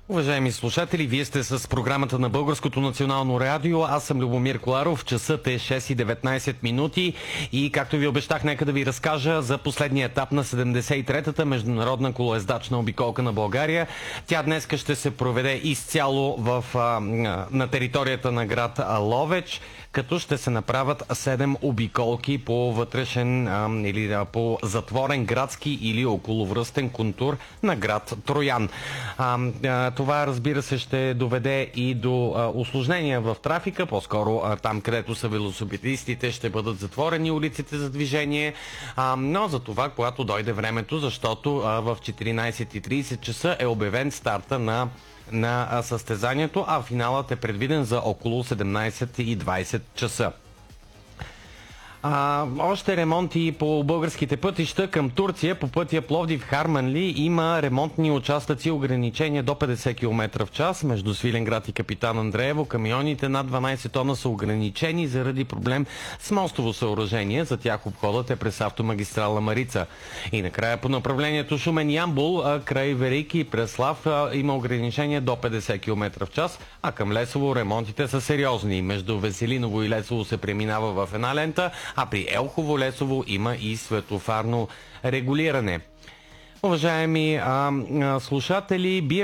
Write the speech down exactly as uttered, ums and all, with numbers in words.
Уважаеми слушатели, вие сте с програмата на Българското национално радио. Аз съм Любомир Коларов. Часът е шест и деветнайсет минути и както ви обещах, нека да ви разкажа за последния етап на седемдесет и третата международна колоездачна обиколка на България. Тя днес ще се проведе изцяло в, а, на територията на град Ловеч, като ще се направят седем обиколки по вътрешен а, или а, по затворен градски или околовръстен контур на град Троян. А, а, това, разбира се, ще доведе и до а, усложнения в трафика, по-скоро а, там, където са велосипедистите, ще бъдат затворени улиците за движение, а, но за това, когато дойде времето, защото а, в четиринайсет и трийсет часа е обявен старта на на състезанието, а финалът е предвиден за около седемнайсет и двайсет часа. А, още ремонти по българските пътища към Турция по пътя Пловдив-Харманли има ремонтни участъци, ограничения до петдесет километра в час между Свиленград и Капитан Андреево. Камионите над дванайсет тона са ограничени заради проблем с мостово съоръжение. За тях обходът е през автомагистрала Марица. И накрая по направлението Шумен-Ямбол край Велики и Преслав има ограничение до петдесет километра в час, а към Лесово ремонтите са сериозни. Между Веселиново и Лесово се преминава в една лента, а при Елхово-Лесово има и светофарно регулиране. Уважаеми а, а, слушатели,